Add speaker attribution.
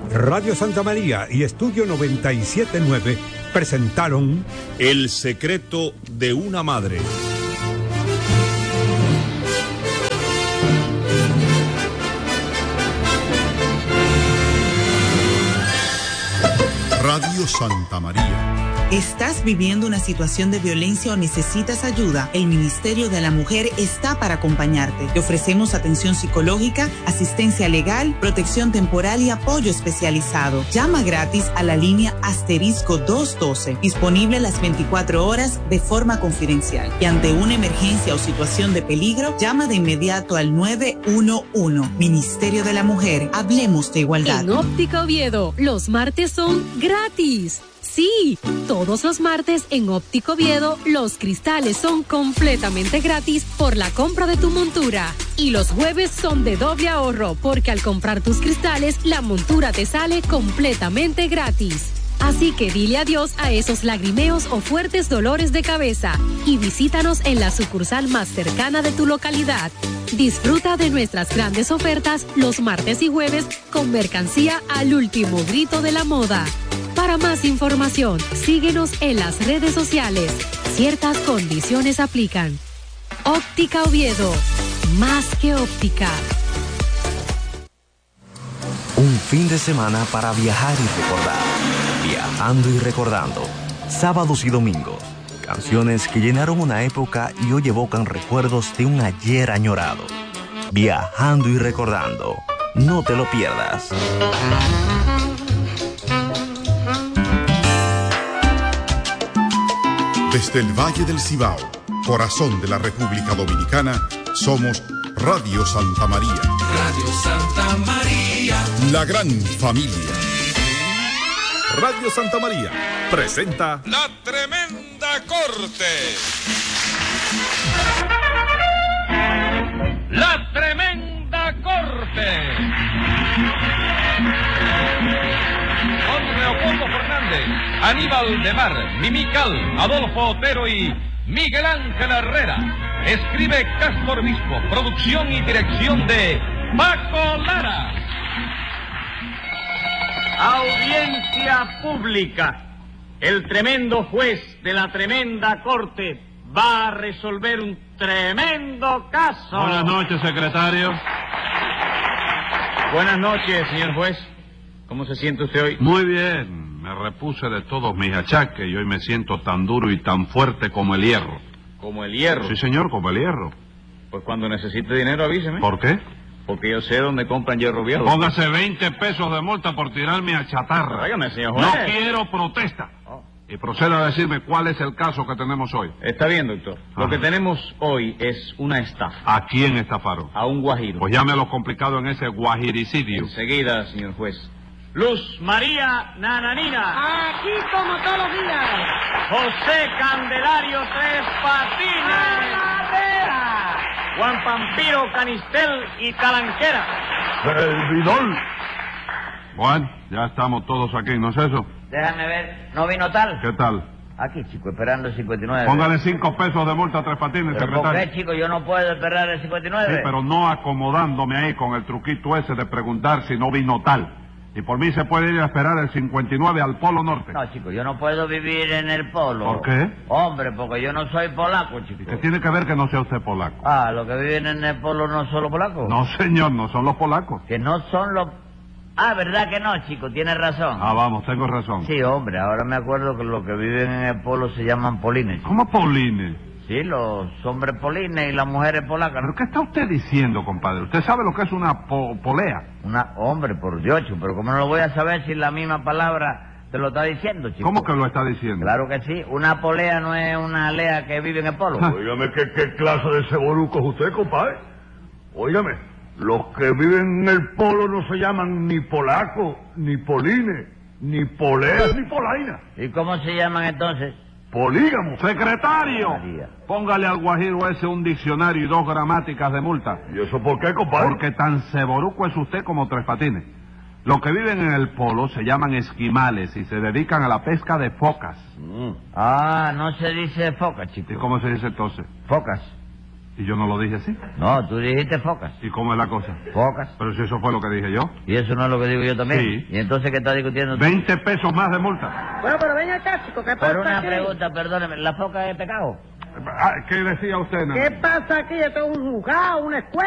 Speaker 1: Radio Santa María y Estudio 97.9 presentaron
Speaker 2: El secreto de una madre.
Speaker 3: Radio Santa María.
Speaker 4: ¿Estás viviendo una situación de violencia o necesitas ayuda? El Ministerio de la Mujer está para acompañarte. Te ofrecemos atención psicológica, asistencia legal, protección temporal y apoyo especializado. Llama gratis a la línea *212, disponible las 24 horas de forma confidencial. Y ante una emergencia o situación de peligro, llama de inmediato al 911. Ministerio de la Mujer, hablemos de igualdad.
Speaker 5: En Óptica Oviedo, los martes son gratis. Sí, todos los martes en Óptico Oviedo los cristales son completamente gratis por la compra de tu montura. Y los jueves son de doble ahorro porque al comprar tus cristales la montura te sale completamente gratis. Así que dile adiós a esos lagrimeos o fuertes dolores de cabeza y visítanos en la sucursal más cercana de tu localidad. Disfruta de nuestras grandes ofertas los martes y jueves con mercancía al último grito de la moda. Para más información, síguenos en las redes sociales. Ciertas condiciones aplican. Óptica Oviedo, más que óptica.
Speaker 6: Un fin de semana para viajar y recordar. Viajando y recordando. Sábados y domingos. Canciones que llenaron una época y hoy evocan recuerdos de un ayer añorado. Viajando y recordando. No te lo pierdas.
Speaker 3: Desde el Valle del Cibao, corazón de la República Dominicana, somos Radio Santa María.
Speaker 7: Radio Santa María.
Speaker 3: La gran familia.
Speaker 2: Radio Santa María presenta
Speaker 7: La Tremenda Corte. La Tremenda Corte. Con Leopoldo Fernández, Aníbal de Mar, Mimical, Adolfo Otero y Miguel Ángel Herrera. Escribe Castro Obispo, producción y dirección de Paco Lara.
Speaker 8: Audiencia pública. El tremendo juez de la tremenda corte va a resolver un tremendo caso.
Speaker 9: Buenas noches, secretario.
Speaker 8: Buenas noches, señor juez. ¿Cómo se siente usted hoy?
Speaker 9: Muy bien. Me repuse de todos mis achaques y hoy me siento tan duro y tan fuerte como el hierro.
Speaker 8: ¿Como el hierro?
Speaker 9: Sí, señor, como el hierro.
Speaker 8: Pues cuando necesite dinero avíseme.
Speaker 9: ¿Por qué?
Speaker 8: Porque yo sé dónde compran hierro viejo.
Speaker 9: Póngase 20 pesos de multa por tirarme a chatarra.
Speaker 8: Óigame, señor juez.
Speaker 9: No quiero protesta. Y proceda a decirme cuál es el caso que tenemos hoy.
Speaker 8: Está bien, doctor. Lo que tenemos hoy es una estafa.
Speaker 9: ¿A quién estafaron?
Speaker 8: A un guajiro.
Speaker 9: Pues llame a lo complicado en ese guajiricidio.
Speaker 8: Enseguida, señor juez. Luz María Nananina.
Speaker 10: Aquí como todos los días.
Speaker 8: José Candelario Tres Patines.
Speaker 10: ¡Calavera!
Speaker 8: Juan Pampiro Canistel y Talanquera.
Speaker 9: ¡Servidor! Bueno, ya estamos todos aquí, ¿no es eso?
Speaker 11: Déjame ver, ¿no vino tal?
Speaker 9: ¿Qué tal?
Speaker 11: Aquí, chico, esperando el 59.
Speaker 9: Póngale 5 pesos de multa a Tres Patines,
Speaker 11: ¿Pero
Speaker 9: secretario.
Speaker 11: por qué, chico? Yo no puedo esperar el 59.
Speaker 9: Sí, pero no acomodándome ahí con el truquito ese de preguntar si no vino tal. Y por mí se puede ir a esperar el 59 al Polo Norte.
Speaker 11: No, chico, yo no puedo vivir en el polo.
Speaker 9: ¿Por qué?
Speaker 11: Hombre, porque yo no soy polaco, chico.
Speaker 9: ¿Y qué tiene que ver que no sea usted polaco?
Speaker 11: Ah, ¿los que viven en el polo no son los polacos?
Speaker 9: No, señor, no son los polacos.
Speaker 11: Que no son los... Ah, ¿verdad que no, chico? Tienes razón.
Speaker 9: Ah, vamos, tengo razón.
Speaker 11: Sí, hombre, ahora me acuerdo que los que viven en el polo se llaman polines. Chico.
Speaker 9: ¿Cómo polines?
Speaker 11: Sí, los hombres polines y las mujeres polacas.
Speaker 9: ¿Pero qué está usted diciendo, compadre? ¿Usted sabe lo que es una polea?
Speaker 11: Hombre, por Dios, chico, pero ¿cómo no lo voy a saber si la misma palabra te lo está diciendo, chico?
Speaker 9: ¿Cómo que lo está diciendo?
Speaker 11: Claro que sí. Una polea no es una lea que vive en el polo.
Speaker 12: Óigame, ¿qué clase de ceboruco es usted, compadre? Óigame, los que viven en el polo no se llaman ni polacos, ni polines, ni poleas, ni polainas.
Speaker 11: ¿Y cómo se llaman entonces?
Speaker 12: Polígamo.
Speaker 9: Secretario, póngale al guajiro ese un diccionario y 2 gramáticas de multa.
Speaker 12: ¿Y eso por qué, compadre?
Speaker 9: Porque tan ceboruco es usted como Tres Patines. Los que viven en el polo se llaman esquimales y se dedican a la pesca de focas.
Speaker 11: Ah, no se dice foca, chico.
Speaker 9: ¿Y cómo se dice entonces?
Speaker 11: Focas.
Speaker 9: ¿Y yo no lo dije así?
Speaker 11: No, tú dijiste focas.
Speaker 9: ¿Y cómo es la cosa?
Speaker 11: Focas.
Speaker 9: Pero si eso fue lo que dije yo.
Speaker 11: ¿Y eso no es lo que digo yo también?
Speaker 9: Sí.
Speaker 11: ¿Y entonces qué está discutiendo tú?
Speaker 9: 20 pesos más de multa.
Speaker 10: Bueno, pero ven acá, chico, ¿qué pasa
Speaker 11: Por una
Speaker 10: aquí?
Speaker 11: pregunta, perdóneme, ¿la foca es pecado?
Speaker 9: ¿Qué decía usted, nana?
Speaker 10: ¿Qué pasa aquí? Esto es un juzgado, una escuela.